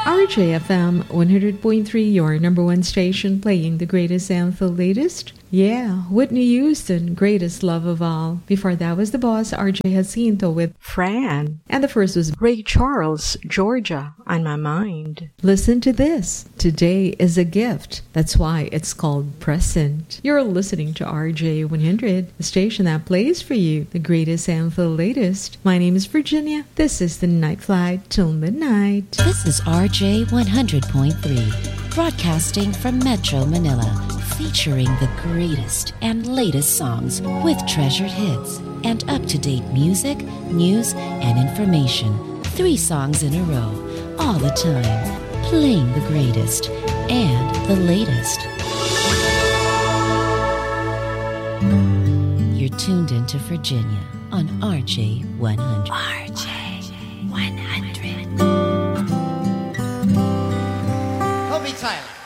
RJFM 100.3, your number one station, playing the greatest and the latest. Yeah, Whitney Houston, greatest love of all. Before that was the boss, RJ Jacinto with Fran. And the first was Ray Charles, Georgia, on my mind. Listen to this. Today is a gift. That's why it's called Present. You're listening to RJ 100, the station that plays for you the greatest and the latest. My name is Virginia. This is the Night Flight till midnight. This is RJ 100.3, broadcasting from Metro Manila, featuring the greatest and latest songs with treasured hits and up-to-date music, news, and information. 3 songs in a row, all the time, playing the greatest and the latest. You're tuned into Virginia on RJ 100. RJ 100. Kobe Tyler.